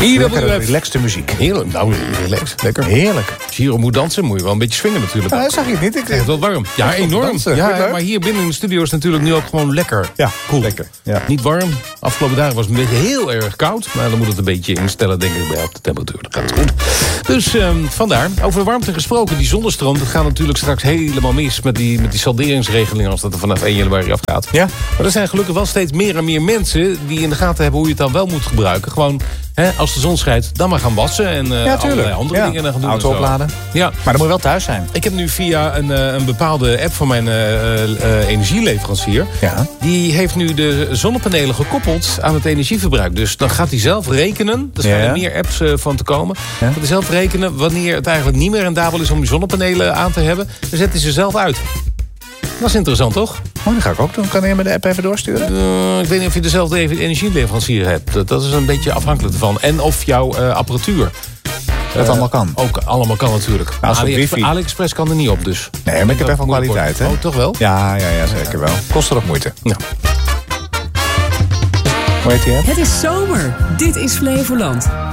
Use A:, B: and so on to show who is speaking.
A: Relaxte muziek.
B: Heerlijk. Nou, relaxed. Lekker.
A: Heerlijk.
B: Als je hier moet dansen, moet je wel een beetje swingen natuurlijk.
A: Dat zag je niet. Ik
B: Het wel warm. Ja, enorm.
A: Dansen.
B: Ja, maar hier binnen in de studio is het natuurlijk nu ook gewoon lekker.
A: Ja,
B: cool.
A: lekker. Ja.
B: Niet warm. Afgelopen dagen was het een beetje heel erg koud. Maar dan moet het een beetje instellen, denk ik, bij de temperatuur. Dan gaat het goed. Dus vandaar. Over de warmte gesproken. Die zonnestroom, dat gaat natuurlijk straks helemaal mis met die salderingsregeling als dat er vanaf 1 januari afgaat.
A: Ja.
B: Maar er zijn gelukkig wel steeds meer en meer mensen die in de gaten hebben hoe je het dan wel moet gebruiken. Gewoon, als de zon schijnt, dan maar gaan wassen en allerlei andere dingen gaan doen.
A: Auto opladen.
B: Ja.
A: Maar dan moet je wel thuis zijn.
B: Ik heb nu via een bepaalde app van mijn energieleverancier. Ja. Die heeft nu de zonnepanelen gekoppeld aan het energieverbruik. Dus dan gaat hij zelf rekenen. Er zijn er meer apps van te komen. Ja. Gaat hij zelf rekenen wanneer het eigenlijk niet meer rendabel is om die zonnepanelen aan te hebben. Dan zet hij ze zelf uit. Dat is interessant, toch?
A: Oh, dat ga ik ook doen. Kan je met de app even doorsturen?
B: Ik weet niet of je dezelfde energieleverancier hebt. Dat is een beetje afhankelijk ervan. En of jouw apparatuur
A: dat allemaal kan.
B: Ook allemaal kan natuurlijk. AliExpress kan er niet op dus.
A: Nee, maar ik heb even kwaliteit, hè?
B: Oh, toch wel?
A: Ja, zeker wel. Kost er ook moeite. Ja. Hoe heet die app?
C: Het is zomer. Dit is Flevoland.